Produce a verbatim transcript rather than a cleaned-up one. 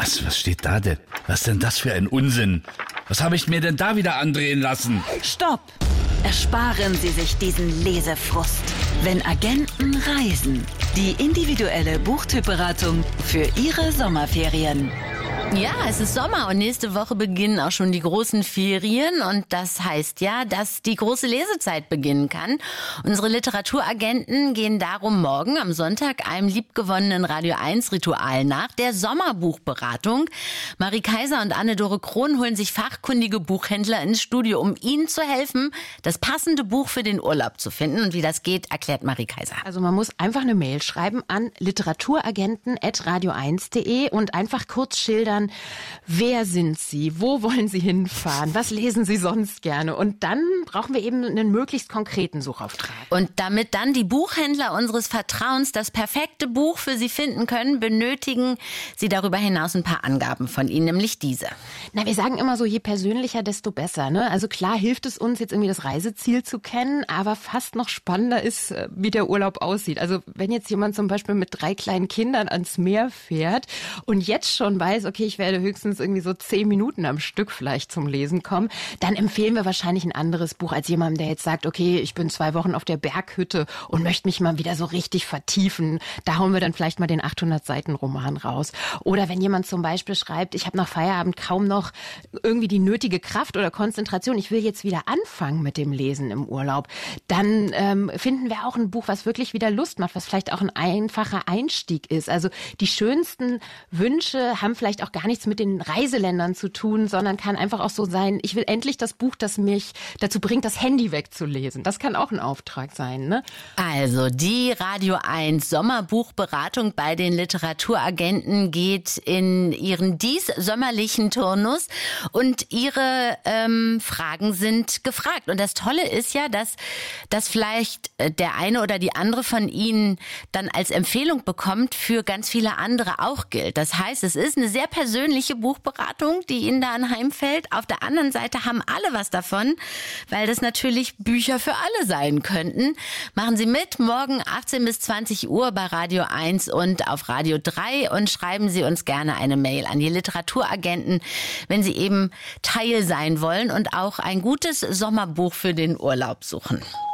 Was, was steht da denn? Was denn das für ein Unsinn? Was habe ich mir denn da wieder andrehen lassen? Stopp! Ersparen Sie sich diesen Lesefrust. Wenn Agenten reisen. Die individuelle Buchtypberatung für Ihre Sommerferien. Ja, es ist Sommer und nächste Woche beginnen auch schon die großen Ferien und das heißt ja, dass die große Lesezeit beginnen kann. Unsere Literaturagenten gehen darum morgen am Sonntag einem liebgewonnenen Radio eins Ritual nach, der Sommerbuchberatung. Marie Kaiser und Anne-Dore Krohn holen sich fachkundige Buchhändler ins Studio, um ihnen zu helfen, das passende Buch für den Urlaub zu finden. Und wie das geht, erklärt Marie Kaiser. Also man muss einfach eine Mail schreiben an literaturagenten at radio eins punkt de und einfach kurz schildern, wer sind Sie, wo wollen Sie hinfahren, was lesen Sie sonst gerne? Und dann brauchen wir eben einen möglichst konkreten Suchauftrag. Und damit dann die Buchhändler unseres Vertrauens das perfekte Buch für Sie finden können, benötigen Sie darüber hinaus ein paar Angaben von Ihnen, nämlich diese. Na, wir sagen immer so, je persönlicher, desto besser, ne? Also klar hilft es uns, jetzt irgendwie das Reiseziel zu kennen, aber fast noch spannender ist, wie der Urlaub aussieht. Also wenn jetzt jemand zum Beispiel mit drei kleinen Kindern ans Meer fährt und jetzt schon weiß, okay, ich werde höchstens irgendwie so zehn Minuten am Stück vielleicht zum Lesen kommen, dann empfehlen wir wahrscheinlich ein anderes Buch als jemandem, der jetzt sagt, okay, ich bin zwei Wochen auf der Berghütte und möchte mich mal wieder so richtig vertiefen. Da hauen wir dann vielleicht mal den achthundert-Seiten-Roman raus. Oder wenn jemand zum Beispiel schreibt, ich habe nach Feierabend kaum noch irgendwie die nötige Kraft oder Konzentration, ich will jetzt wieder anfangen mit dem Lesen im Urlaub, dann ähm, finden wir auch ein Buch, was wirklich wieder Lust macht, was vielleicht auch ein einfacher Einstieg ist. Also die schönsten Wünsche haben vielleicht auch gar nichts mit den Reiseländern zu tun, sondern kann einfach auch so sein, ich will endlich das Buch, das mich dazu bringt, das Handy wegzulesen. Das kann auch ein Auftrag sein, ne? Also die Radio eins Sommerbuchberatung bei den Literaturagenten geht in ihren diessommerlichen Turnus und ihre ähm, Fragen sind gefragt. Und das Tolle ist ja, dass das vielleicht der eine oder die andere von Ihnen dann als Empfehlung bekommt, für ganz viele andere auch gilt. Das heißt, es ist eine sehr persönliche Buchberatung, die Ihnen da anheimfällt. Auf der anderen Seite haben alle was davon, weil das natürlich Bücher für alle sein könnten. Machen Sie mit, morgen achtzehn bis zwanzig Uhr bei Radio eins und auf Radio drei und schreiben Sie uns gerne eine Mail an die Literaturagenten, wenn Sie eben Teil sein wollen und auch ein gutes Sommerbuch für den Urlaub suchen.